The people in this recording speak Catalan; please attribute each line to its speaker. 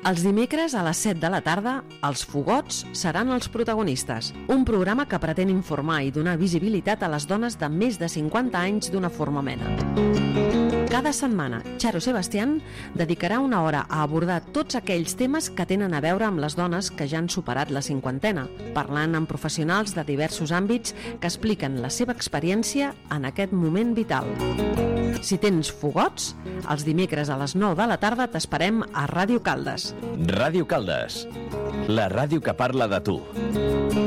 Speaker 1: Els dimecres a les 7 de la tarda, els Fogots seran els protagonistes. Un programa que pretén informar i donar visibilitat a les dones de més de 50 anys d'una forma o mena. Cada setmana, Charo Sebastián dedicarà una hora a abordar tots aquells temes que tenen a veure amb les dones que ja han superat la cinquantena, parlant amb professionals de diversos àmbits que expliquen la seva experiència en aquest moment vital. Si tens Fogots, els dimecres a les 9 de la tarda t'esperem a Ràdio Caldes.
Speaker 2: Ràdio Caldes, la ràdio que parla de tu.